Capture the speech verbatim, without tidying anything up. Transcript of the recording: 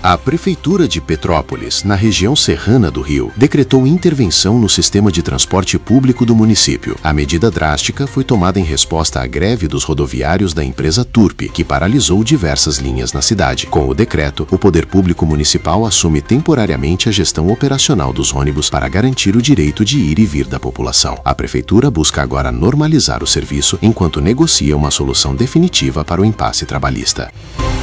A Prefeitura de Petrópolis, na região serrana do Rio, decretou intervenção no sistema de transporte público do município. A medida drástica foi tomada em resposta à greve dos rodoviários da empresa Turpe, que paralisou diversas linhas na cidade. Com o decreto, o poder público municipal assume temporariamente a gestão operacional dos ônibus para garantir o direito de ir e vir da população. A Prefeitura busca agora normalizar o serviço enquanto negocia uma solução definitiva para o impasse trabalhista.